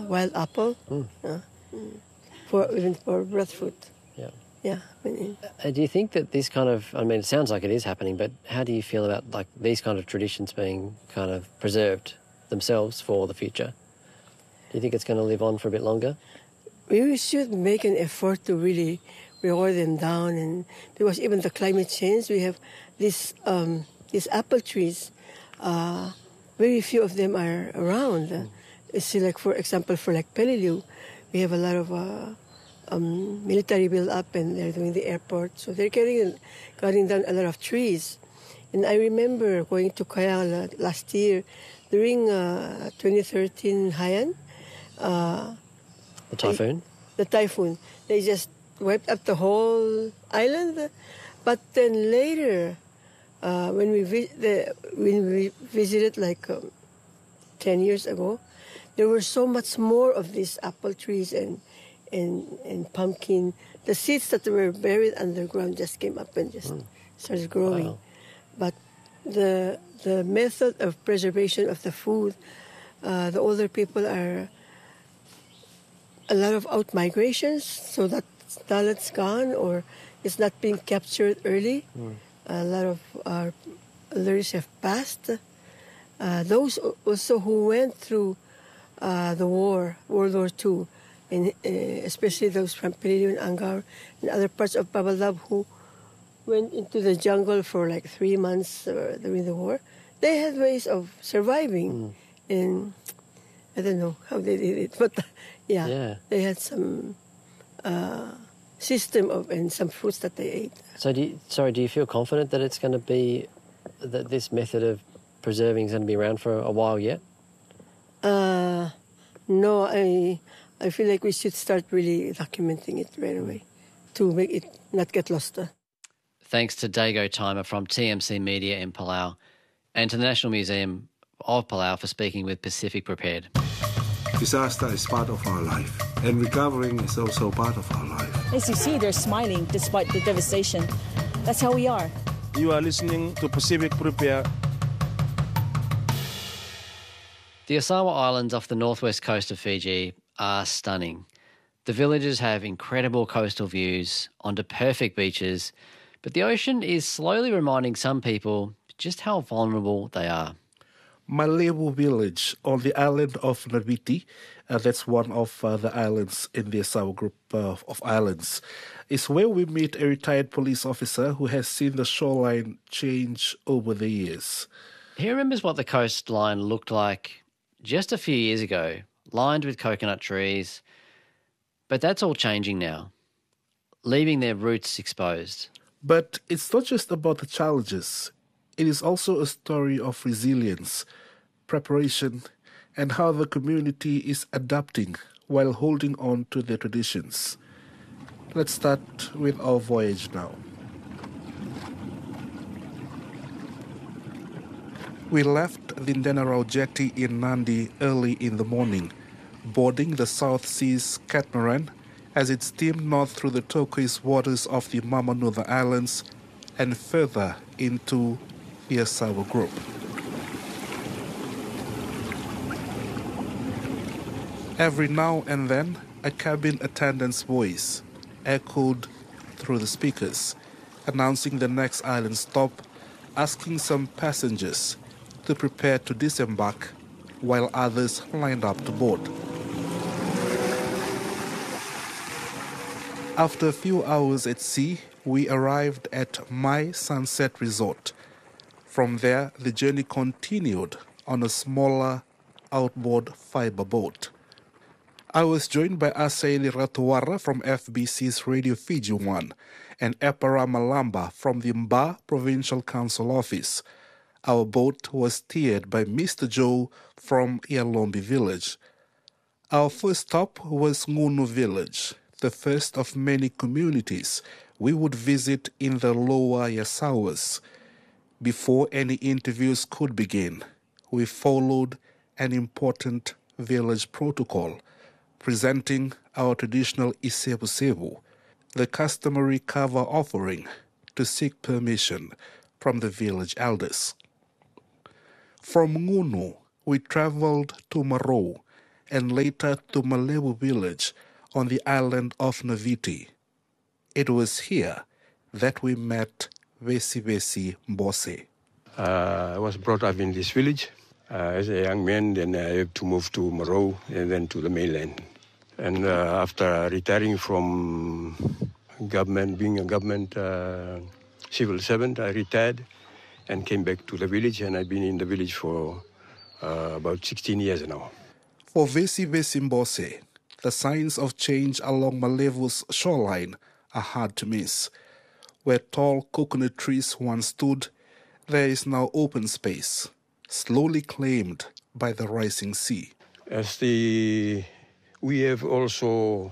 wild apple, even for breadfruit. Yeah. Yeah. Do you think that this kind of, I mean, it sounds like it is happening, but how do you feel about like these kind of traditions being kind of preserved themselves for the future? Do you think it's going to live on for a bit longer? We should make an effort to really reward them down, and because even the climate change, we have these apple trees. Very few of them are around. See, like for example, for like Peleliu, we have a lot of military build up, and they're doing the airport, so they're cutting down a lot of trees. And I remember going to Kayala last year during 2013 Haiyan. The typhoon? The typhoon. They just wiped up the whole island. But then later, when we visited like 10 years ago, there were so much more of these apple trees and pumpkin. The seeds that were buried underground just came up and just started growing. Wow. But the method of preservation of the food, the older people are a lot of out migrations, so that talent's gone or it's not being captured early. A lot of our elders have passed. Those also who went through the war, World War II, and especially those from Peleliu and Angaur and other parts of Babalab who went into the jungle for like 3 months during the war, they had ways of surviving. And I don't know how they did it, but they had some system and some fruits that they ate. So do you feel confident that it's going to be, that this method of preserving is going to be around for a while yet? No, I feel like we should start really documenting it right away to make it not get lost. Thanks to Dago Timer from TMC Media in Palau and to the National Museum of Palau for speaking with Pacific Prepared. Disaster is part of our life, and recovering is also part of our life. As you see, they're smiling despite the devastation. That's how we are. You are listening to Pacific Prepared. The Osawa Islands off the northwest coast of Fiji are stunning. The villages have incredible coastal views onto perfect beaches, but the ocean is slowly reminding some people just how vulnerable they are. Malewu village on the island of Naviti, that's one of the islands in the Osawa group of islands, is where we meet a retired police officer who has seen the shoreline change over the years. He remembers what the coastline looked like just a few years ago, lined with coconut trees, but that's all changing now, leaving their roots exposed. But it's not just about the challenges. It is also a story of resilience, preparation, and how the community is adapting while holding on to their traditions. Let's start with our voyage now. We left the Ndenarau jetty in Nadi early in the morning, boarding the South Seas catamaran as it steamed north through the turquoise waters of the Mamanuca Islands and further into the Osawa group. Every now and then, a cabin attendant's voice echoed through the speakers, announcing the next island stop, asking some passengers to prepare to disembark while others lined up to board. After a few hours at sea, we arrived at Mai Sunset Resort. From there, the journey continued on a smaller outboard fiber boat. I was joined by Asaili Ratuara from FBC's Radio Fiji 1 and Epara Malamba from the Mba Provincial Council Office. Our boat was steered by Mr. Joe from Ialombi Village. Our first stop was Ngunu Village, the first of many communities we would visit in the lower Yasawas. Before any interviews could begin, we followed an important village protocol, presenting our traditional isebu-sebu, the customary cover offering to seek permission from the village elders. From Ngunu, we traveled to Marou, and later to Malebu village on the island of Naviti. It was here that we met Vesivesi Mbose. I was brought up in this village as a young man, then I had to move to Moro and then to the mainland. And after retiring from government, being a government civil servant, I retired and came back to the village, and I've been in the village for about 16 years now. For Vesivesi Mbose, the signs of change along Malevu's shoreline are hard to miss. Where tall coconut trees once stood, there is now open space, slowly claimed by the rising sea. We have also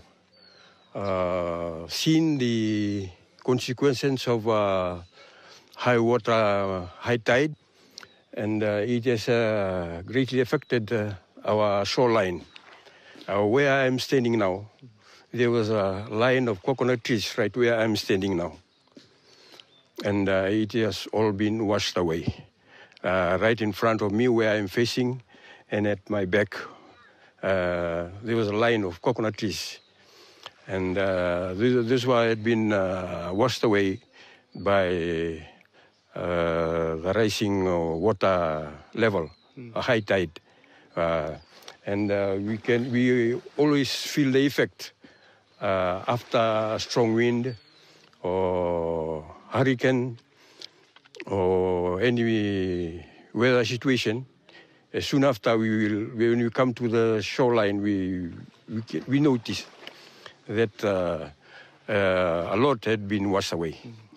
seen the consequences of high water, high tide, and it has greatly affected our shoreline. Where I am standing now, there was a line of coconut trees right where I am standing now. And it has all been washed away. Right in front of me where I am facing and at my back, there was a line of coconut trees. And this one had been washed away by the rising water level, a high tide. And we always feel the effect after a strong wind or hurricane or any weather situation. Soon after, when we come to the shoreline, we notice that a lot had been washed away.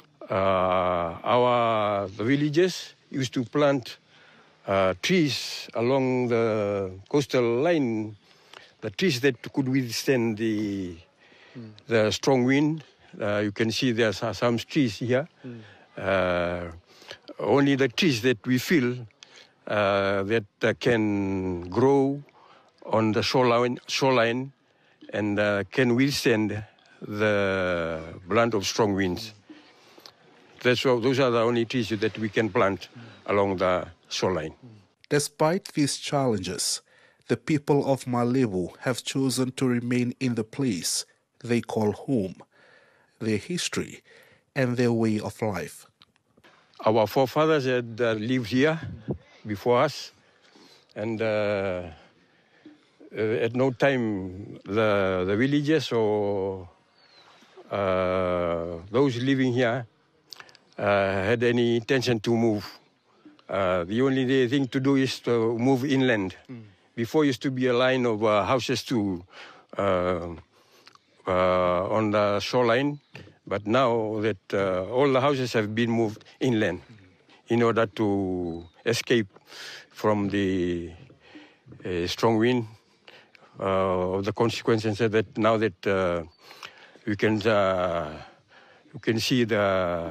The villagers used to plant trees along the coastal line, the trees that could withstand the strong wind. You can see there are some trees here. Only the trees that we feel that can grow on the shoreline and can withstand the brunt of strong winds. Those are the only trees that we can plant along the shoreline. Despite these challenges, the people of Malevu have chosen to remain in the place they call home, their history, and their way of life. Our forefathers had lived here before us, and at no time the villagers or those living here had any intention to move. The only thing to do is to move inland. Before used to be a line of houses on the shoreline, but now that all the houses have been moved inland in order to escape from the strong wind of the consequences that now that you can see the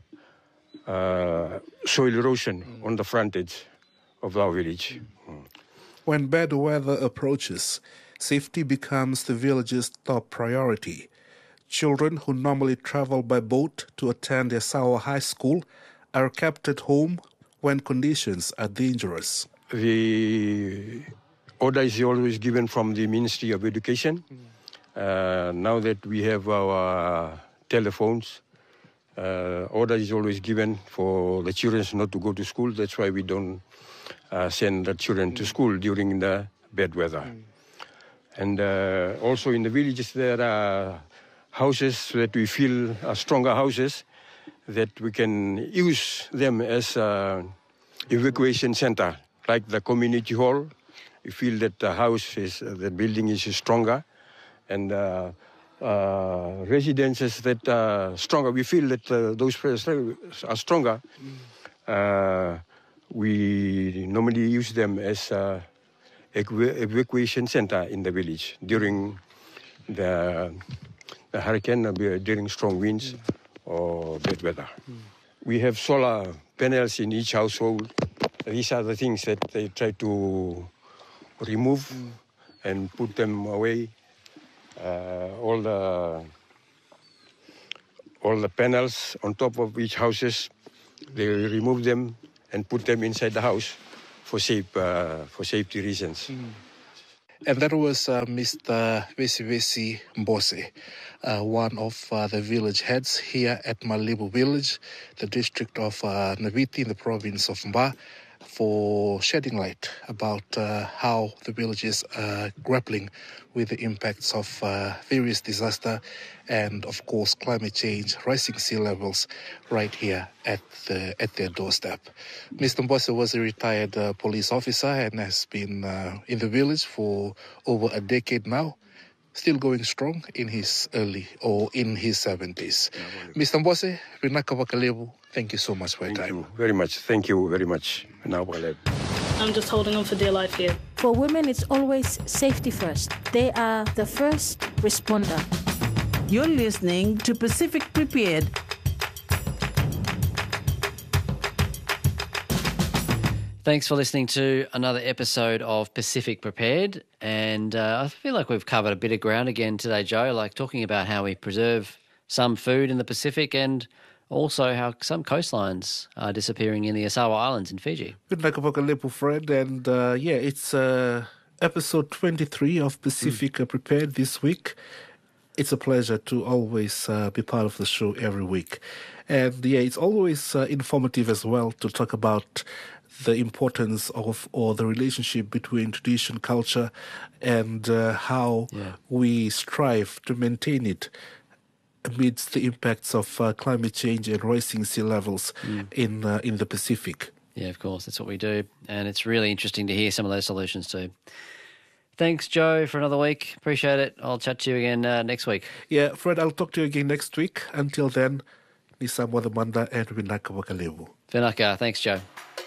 soil erosion on the frontage of our village. When bad weather approaches, safety becomes the village's top priority. Children who normally travel by boat to attend Esawa High School are kept at home when conditions are dangerous. The order is always given from the Ministry of Education. Now that we have our telephones, order is always given for the children not to go to school. That's why we don't send the children to school during the bad weather. And also in the villages there are houses that we feel are stronger houses that we can use them as evacuation center, like the community hall. We feel that the building is stronger, and residences that are stronger. We feel that those places are stronger. We normally use them as evacuation center in the village during the hurricane, during strong winds or bad weather. We have solar panels in each household. These are the things that they try to remove and put them away. All the panels on top of each houses, they remove them and put them inside the house for safety reasons. And that was Mr. Vesivesi Mbose, one of the village heads here at Malibu Village, the district of Naviti in the province of Mba, for shedding light about how the village is grappling with the impacts of various disaster and, of course, climate change, rising sea levels right here at their doorstep. Mr. Mbose was a retired police officer and has been in the village for over a decade now, still going strong in his 70s. Mr. Mbose, Vinaka Wakalebu, thank you so much for your time. Thank you very much. Thank you very much. I'm just holding on for dear life here. For women, it's always safety first. They are the first responder. You're listening to Pacific Prepared. Thanks for listening to another episode of Pacific Prepared. And I feel like we've covered a bit of ground again today, Joe, like talking about how we preserve some food in the Pacific and also how some coastlines are disappearing in the Asawa Islands in Fiji. Good luck, Fred. And it's episode 23 of Pacific Prepared this week. It's a pleasure to always be part of the show every week. And it's always informative as well to talk about the importance of or the relationship between tradition, culture, and how we strive to maintain it amidst the impacts of climate change and rising sea levels in the Pacific. Yeah, of course, that's what we do. And it's really interesting to hear some of those solutions too. Thanks, Joe, for another week. Appreciate it. I'll chat to you again next week. Yeah, Fred, I'll talk to you again next week. Until then, Nisamwa the Manda and Vinaka Wakalevu. Vinaka, thanks, Joe.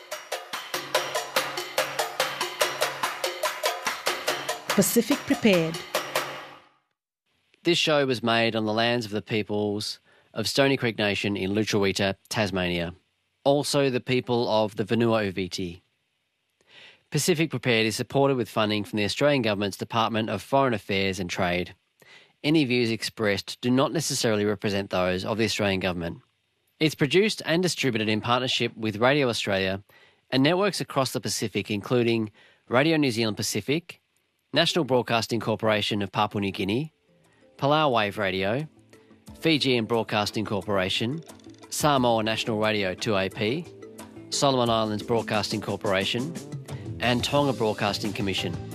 Pacific Prepared. This show was made on the lands of the peoples of Stony Creek Nation in Lutruwita, Tasmania. Also the people of the Vanua Uviti. Pacific Prepared is supported with funding from the Australian Government's Department of Foreign Affairs and Trade. Any views expressed do not necessarily represent those of the Australian Government. It's produced and distributed in partnership with Radio Australia and networks across the Pacific, including Radio New Zealand Pacific, National Broadcasting Corporation of Papua New Guinea, Palau Wave Radio, Fijian Broadcasting Corporation, Samoa National Radio 2AP, Solomon Islands Broadcasting Corporation, and Tonga Broadcasting Commission.